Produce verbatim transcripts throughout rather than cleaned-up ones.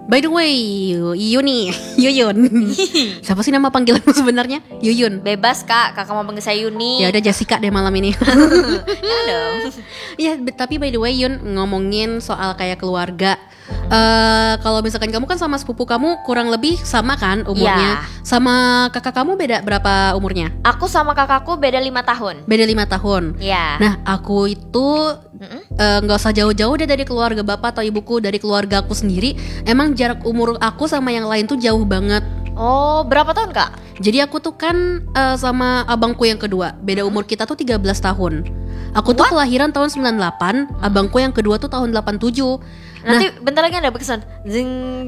By the way, Yuni, Yuyun. Siapa sih nama panggilanmu sebenarnya? Yuyun. Bebas kak, kakak mau panggil saya Yuni. Ya udah Jessica deh malam ini. Ya dong. Ya, tapi by the way Yun, ngomongin soal kayak keluarga. Uh, kalau misalkan kamu kan sama sepupu kamu kurang lebih sama kan umurnya? Ya. Sama kakak kamu beda berapa umurnya? Aku sama kakakku beda lima tahun. Beda lima tahun. Ya. Nah, aku itu nggak uh, usah jauh-jauh deh dari keluarga bapak atau ibuku, dari keluarga aku sendiri. Emang jarak umur aku sama yang lain tuh jauh banget. Oh, berapa tahun kak? Jadi aku tuh kan uh, sama abangku yang kedua, beda umur kita tuh tiga belas tahun. Aku tuh What? kelahiran tahun sembilan puluh delapan, abangku yang kedua tuh tahun delapan puluh tujuh. Nanti nah, bentar lagi ada berkesan. Zing.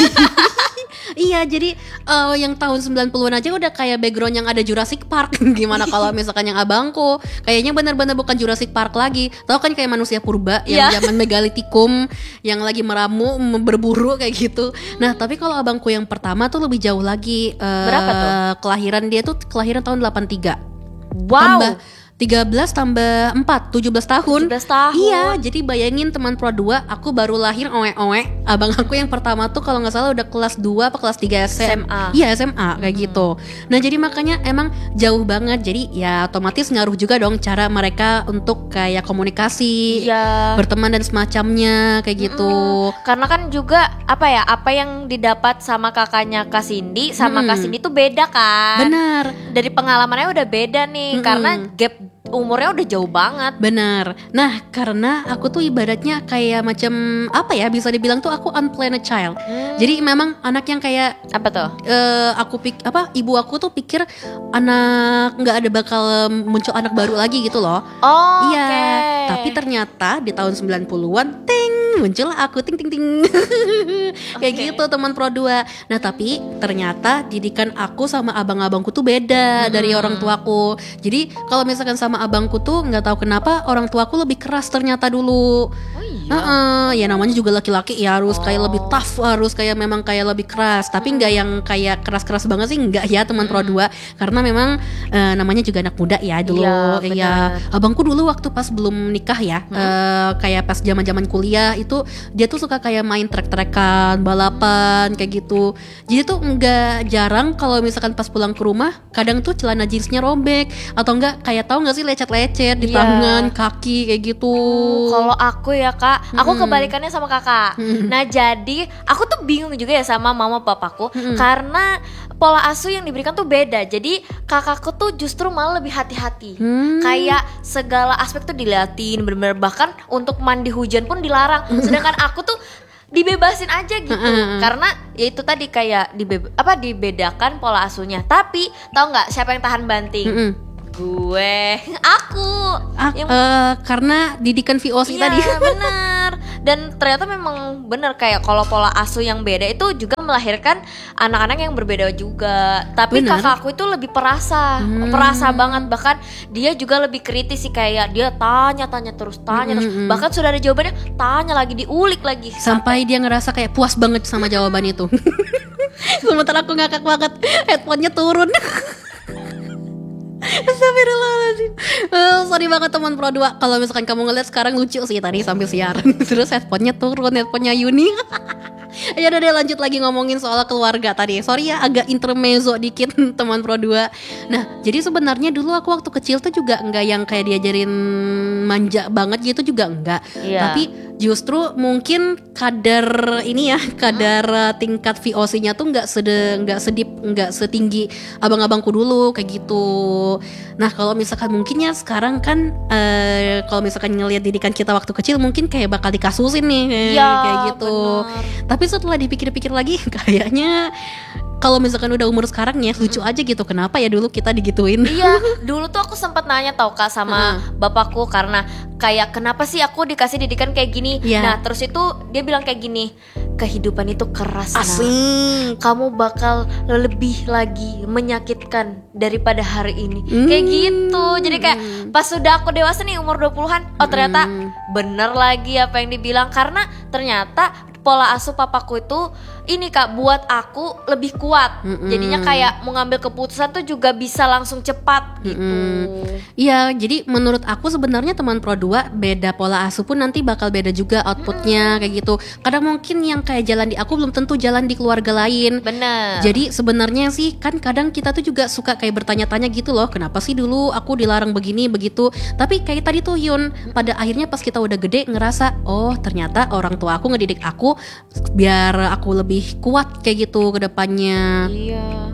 Iya, jadi uh, yang tahun sembilan puluhan aja udah kayak background yang ada Jurassic Park. Gimana kalau misalkan yang abangku kayaknya benar-benar bukan Jurassic Park lagi. Tahu kan kayak manusia purba yang yeah. zaman megalitikum yang lagi meramu, berburu kayak gitu. Nah, tapi kalau abangku yang pertama tuh lebih jauh lagi. uh, Berapa tuh? Kelahiran dia tuh kelahiran tahun delapan puluh tiga. Wow. Tambah tiga belas tambah empat, tujuh belas tahun. tujuh belas tahun. Iya, jadi bayangin teman pro dua, aku baru lahir owe-owe. Abang aku yang pertama tuh kalau gak salah udah kelas dua apa kelas tiga S M A. Iya, S M A kayak hmm. gitu. Nah, jadi makanya emang jauh banget. Jadi ya otomatis ngaruh juga dong cara mereka untuk kayak komunikasi, ya. berteman dan semacamnya kayak gitu. hmm. Karena kan juga apa ya, apa yang didapat sama kakaknya Kak Cindy sama hmm. Kak Cindy tuh beda kan. Benar. Dari pengalamannya udah beda nih, hmm. karena gap umurnya udah jauh banget. Benar. Nah, karena aku tuh ibaratnya kayak macam apa ya, bisa dibilang tuh aku unplanned child. Hmm. Jadi memang anak yang kayak apa tuh? Uh, aku pik apa ibu aku tuh pikir anak nggak ada bakal muncul anak baru lagi gitu loh. Oh, iya. Okay. Tapi ternyata di tahun sembilan puluhan ting muncul aku ting ting ting. Kayak okay. gitu teman pro dua. Nah, tapi ternyata didikan aku sama abang-abangku tuh beda hmm. dari orang tuaku. Jadi kalau misalkan sama abangku tuh nggak tahu kenapa orang tuaku lebih keras ternyata dulu. Oh iya. Uh-uh, ya namanya juga laki-laki ya harus oh. kayak lebih tough, harus kayak memang kayak lebih keras. Tapi nggak yang kayak keras-keras banget sih, nggak ya teman pro dua. Karena memang uh, namanya juga anak muda ya dulu. Iya, ya, abangku dulu waktu pas belum nikah ya, hmm. uh, kayak pas zaman-zaman kuliah itu dia tuh suka kayak main trek-trekan, balapan kayak gitu. Jadi tuh nggak jarang kalau misalkan pas pulang ke rumah, kadang tuh celana jeansnya robek atau enggak kayak tahu nggak sih lecet-lecet di yeah. tangan, kaki kayak gitu. Hmm, kalau aku ya kak, aku hmm. kebalikannya sama kakak. Hmm. Nah jadi aku tuh bingung juga ya sama mama papaku hmm. karena pola asuh yang diberikan tuh beda. Jadi kakakku tuh justru malah lebih hati-hati. Hmm. Kayak segala aspek tuh dilatin, bener-bener bahkan untuk mandi hujan pun dilarang. Sedangkan aku tuh dibebasin aja gitu. Uh-uh. Karena ya itu tadi kayak dibe- apa dibedakan pola asuhnya. Tapi tahu nggak siapa yang tahan banting? Uh-uh. Gue, aku ah, yang, uh, karena didikan V O C iya, tadi. Iya benar. Dan ternyata memang benar kayak kalau pola asuh yang beda itu juga melahirkan anak-anak yang berbeda juga. Tapi bener. Kakakku itu lebih perasa, hmm. perasa banget. Bahkan dia juga lebih kritis sih, kayak dia tanya-tanya terus, tanya hmm, terus. Hmm. Bahkan sudah ada jawabannya, tanya lagi, diulik lagi. Sampai, sampai dia ngerasa kayak puas banget sama jawaban itu. Sementara aku ngakak banget, headphone-nya turun. Astagfirullahaladzim. uh, Sorry banget teman pro dua. Kalau misalkan kamu ngeliat sekarang lucu sih tadi sambil siaran. Terus headphone-nya turun, headphone-nya Yuni. Ya udah deh, lanjut lagi ngomongin soal keluarga tadi. Sorry ya agak intermezzo dikit teman pro dua. Nah jadi sebenarnya dulu aku waktu kecil tuh juga enggak yang kayak diajarin manja banget gitu, juga enggak. yeah. Tapi justru mungkin kadar ini ya, kadar hmm? tingkat V O C-nya tuh nggak sede, nggak sedip, nggak setinggi abang-abangku dulu kayak gitu. Nah kalau misalkan mungkin ya sekarang kan, uh, kalau misalkan ngelihat didikan kita waktu kecil mungkin kayak bakal dikasusin nih, ya, kayak gitu. Bener. Tapi setelah dipikir-pikir lagi, kayaknya kalau misalkan udah umur sekarang ya lucu aja gitu. Kenapa ya dulu kita digituin? Iya, dulu tuh aku sempat nanya tau kak sama uh. bapakku, karena kayak kenapa sih aku dikasih didikan kayak gini? Yeah. Nah terus itu dia bilang kayak gini, kehidupan itu keras, nah. Kamu bakal lebih lagi menyakitkan daripada hari ini. Mm. Kayak gitu. Jadi kayak pas sudah aku dewasa nih umur dua puluhan, oh ternyata mm. bener lagi apa yang dibilang. Karena ternyata pola asuh papaku itu ini Kak buat aku lebih kuat. Mm-mm. Jadinya kayak mau ngambil keputusan tuh juga bisa langsung cepat gitu. Iya, jadi menurut aku sebenarnya teman Pro dua beda pola asuh pun nanti bakal beda juga outputnya kayak gitu. Kadang mungkin yang kayak jalan di aku belum tentu jalan di keluarga lain. Bener. Jadi sebenarnya sih kan kadang kita tuh juga suka kayak bertanya-tanya gitu loh, kenapa sih dulu aku dilarang begini begitu. Tapi kayak tadi tuh Yun, pada akhirnya pas kita udah gede ngerasa, oh ternyata orang tua aku ngedidik aku biar aku lebih kuat kayak gitu ke depannya. Iya.